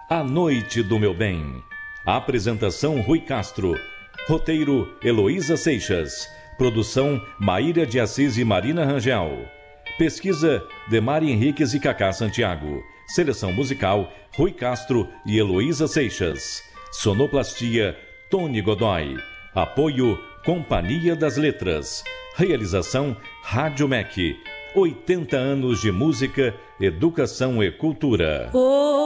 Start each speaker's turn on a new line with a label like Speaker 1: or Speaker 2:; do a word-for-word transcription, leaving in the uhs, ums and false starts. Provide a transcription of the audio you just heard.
Speaker 1: A Noite do Meu Bem. Apresentação Rui Castro. Roteiro Heloísa Seixas. Produção Maíra de Assis e Marina Rangel. Pesquisa Demari Henriques e Cacá Santiago. Seleção musical Rui Castro e Heloísa Seixas. Sonoplastia Tony Godoy. Apoio Companhia das Letras. Realização Rádio M E C. oitenta anos de música, educação e cultura. Oh.